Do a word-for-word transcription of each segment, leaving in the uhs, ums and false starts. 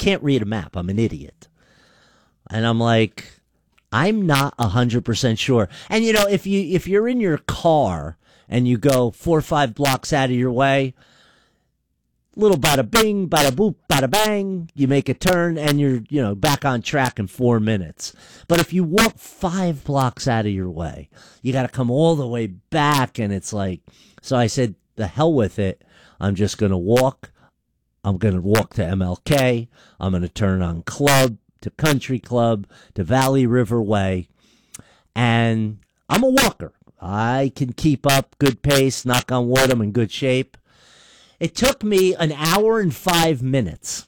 can't read a map. I'm an idiot. And I'm like, I'm not one hundred percent sure. And, you know, if, you, if you're in your car and you go four or five blocks out of your way, little bada bing, bada boop, bada bang, you make a turn and you're, you know, back on track in four minutes. But if you walk five blocks out of your way, you got to come all the way back. And it's like, so I said, the hell with it. I'm just going to walk. I'm going to walk to M L K. I'm going to turn on Club to Country Club to Valley River Way. And I'm a walker. I can keep up good pace. Knock on wood, I'm in good shape. It took me an hour and five minutes.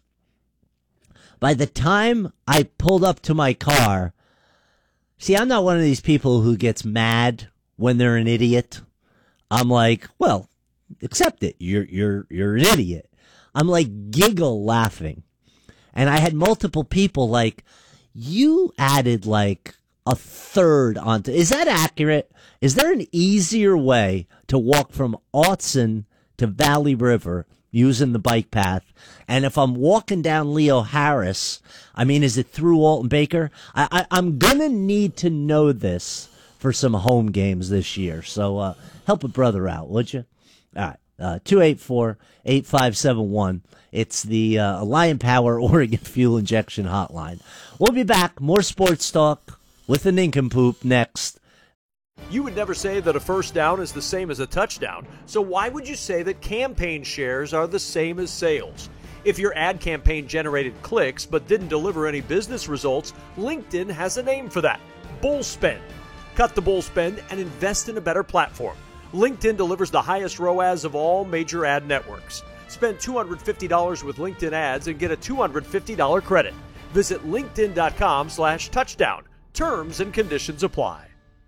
By the time I pulled up to my car, see, I'm not one of these people who gets mad when they're an idiot. I'm like, well, accept it. You're you're you're an idiot. I'm like giggle laughing. And I had multiple people like, you added like a third onto. Is that accurate? Is there an easier way to walk from Autzen to Valley River using the bike path? And if I'm walking down Leo Harris, I mean, is it through Alton Baker? I, I, I'm going to need to know this for some home games this year. So uh, help a brother out, would you? All right. Uh, two eight four, eight five seven one. It's the uh, Lion Power Oregon Fuel Injection Hotline. We'll be back. More sports talk with the nincompoop next. You would never say that a first down is the same as a touchdown, so why would you say that campaign shares are the same as sales? If your ad campaign generated clicks but didn't deliver any business results, LinkedIn has a name for that: bull spend. Cut the bull spend and invest in a better platform. LinkedIn delivers the highest R O A S of all major ad networks. Spend two hundred fifty dollars with LinkedIn ads and get a two hundred fifty dollars credit. Visit linkedin.com slash touchdown. Terms and conditions apply.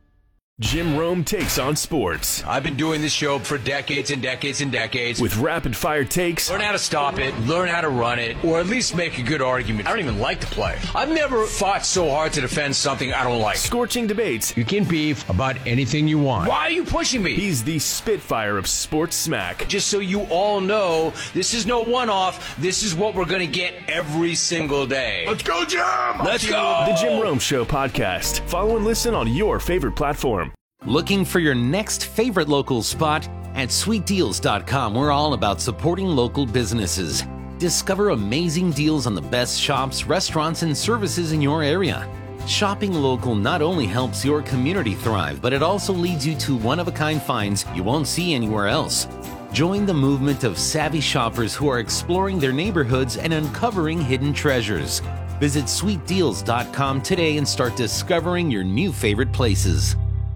Jim Rome takes on sports. I've been doing this show for decades and decades and decades. With rapid-fire takes. Learn how to stop it, learn how to run it, or at least make a good argument. I don't even like the play. I've never fought so hard to defend something I don't like. Scorching debates. You can beef about anything you want. Why are you pushing me? He's the Spitfire of sports smack. Just so you all know, this is no one-off. This is what we're going to get every single day. Let's go, Jim! Let's go! The Jim Rome Show podcast. Follow and listen on your favorite platform. Looking for your next favorite local spot? At sweet deals dot com, we're all about supporting local businesses. Discover amazing deals on the best shops, restaurants, and services in your area. Shopping local not only helps your community thrive, but it also leads you to one-of-a-kind finds you won't see anywhere else. Join the movement of savvy shoppers who are exploring their neighborhoods and uncovering hidden treasures. Visit sweet deals dot com today and start discovering your new favorite places.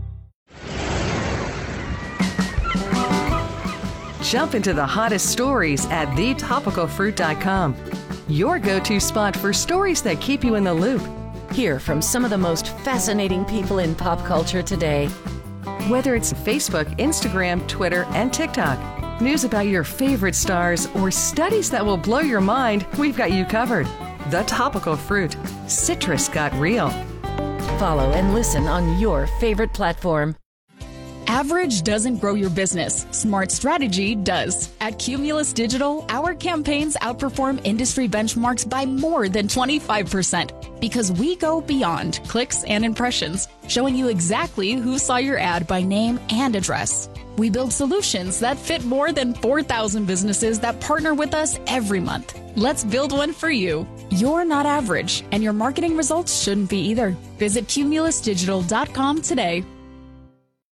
Jump into the hottest stories at the topical fruit dot com. Your go-to spot for stories that keep you in the loop. Hear from some of the most fascinating people in pop culture today. Whether it's Facebook, Instagram, Twitter, and TikTok, news about your favorite stars, or studies that will blow your mind, we've got you covered. The Topical Fruit. Citrus got real. Follow and listen on your favorite platform. Average doesn't grow your business. Smart strategy does. At Cumulus Digital, our campaigns outperform industry benchmarks by more than twenty-five percent because we go beyond clicks and impressions, showing you exactly who saw your ad by name and address. We build solutions that fit more than four thousand businesses that partner with us every month. Let's build one for you. You're not average, and your marketing results shouldn't be either. Visit cumulus digital dot com today.